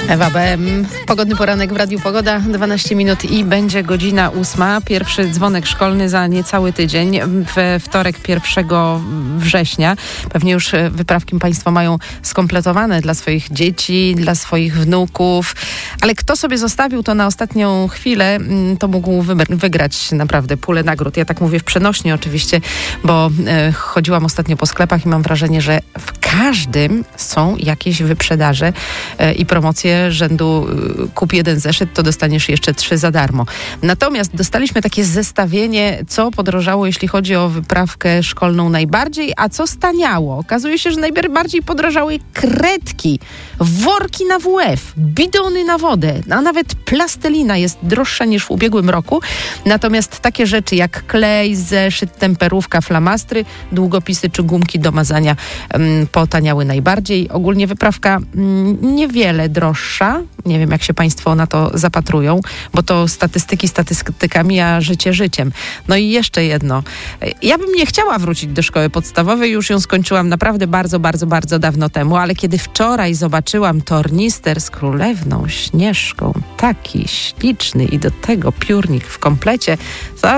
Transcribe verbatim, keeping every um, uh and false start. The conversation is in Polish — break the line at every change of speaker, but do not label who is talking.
Ewa B M. Pogodny poranek w Radiu Pogoda, dwanaście minut i będzie godzina ósma. Pierwszy dzwonek szkolny za niecały tydzień, we wtorek pierwszego września. Pewnie już wyprawki Państwo mają skompletowane dla swoich dzieci, dla swoich wnuków, ale kto sobie zostawił to na ostatnią chwilę, to mógł wygrać naprawdę pulę nagród. Ja tak mówię w przenośni oczywiście, bo e, chodziłam ostatnio po sklepach i mam wrażenie, że w każdym są jakieś wyprzedaże e, i promocje rzędu e, kup jeden zeszyt, to dostaniesz jeszcze trzy za darmo. Natomiast dostaliśmy takie zestawienie, co podrożało, jeśli chodzi o wyprawkę szkolną najbardziej, a co staniało. Okazuje się, że najbardziej podrożały kredki, worki na W F, bidony na wodę, a nawet plastelina jest droższa niż w ubiegłym roku. Natomiast takie rzeczy jak klej, zeszyt, temperówka, flamastry, długopisy czy gumki do mazania um, potaniały najbardziej. Ogólnie wyprawka um, niewiele droższa. Nie wiem, jak się Państwo na to zapatrują, bo to statystyki statystykami, a życie życiem. No i jeszcze jedno. Ja bym nie chciała wrócić do szkoły podstawowej, już ją skończyłam naprawdę bardzo, bardzo, bardzo dawno temu, ale kiedy wczoraj zobaczyłam tornister z królewną Śnieżką, taki śliczny i do tego piórnik w komplecie,